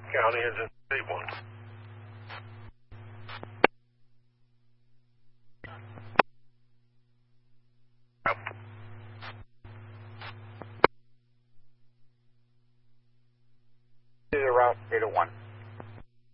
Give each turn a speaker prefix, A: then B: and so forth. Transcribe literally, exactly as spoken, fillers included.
A: County is in state one. Yep.
B: To the route, Data one.